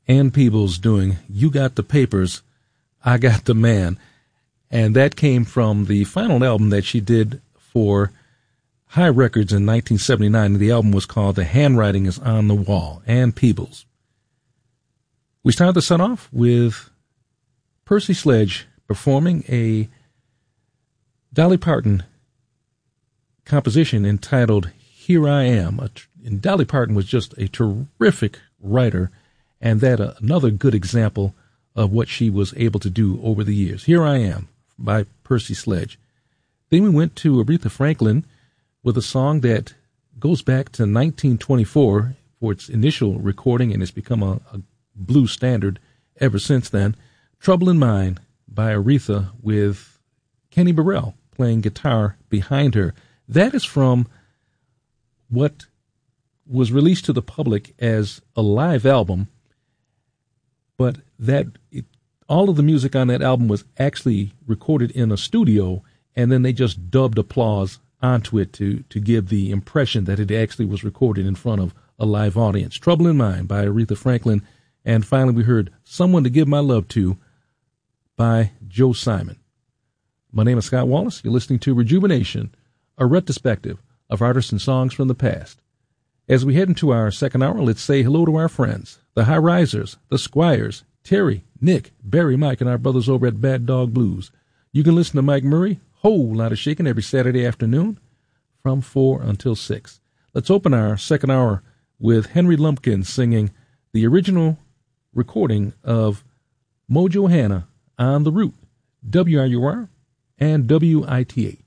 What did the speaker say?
Ann Peebles doing You Got the Papers, I Got the Man. And that came from the final album that she did for High Records in 1979. The album was called The Handwriting is on the Wall. Ann Peebles. We started the set off with Percy Sledge performing a Dolly Parton composition entitled Here I Am. And Dolly Parton was just a terrific writer, and that another good example of what she was able to do over the years. Here I Am by Percy Sledge. Then we went to Aretha Franklin with a song that goes back to 1924 for its initial recording, and it's become a blues standard ever since then. Trouble in Mind by Aretha with Kenny Burrell playing guitar behind her. That is from what was released to the public as a live album, but all of the music on that album was actually recorded in a studio, and then they just dubbed applause onto it to give the impression that it actually was recorded in front of a live audience. Trouble in Mind by Aretha Franklin. And finally, we heard Someone to Give My Love To by Joe Simon. My name is Scott Wallace. You're listening to Rejuvenation, a retrospective of artists and songs from the past. As we head into our second hour, let's say hello to our friends, the High Risers, the Squires, Terry, Nick, Barry, Mike, and our brothers over at Bad Dog Blues. You can listen to Mike Murray, Whole Lot of Shaking, every Saturday afternoon from 4 until 6. Let's open our second hour with Henry Lumpkin singing the original recording of Mojo Hannah on the Root, WRUR and WITH.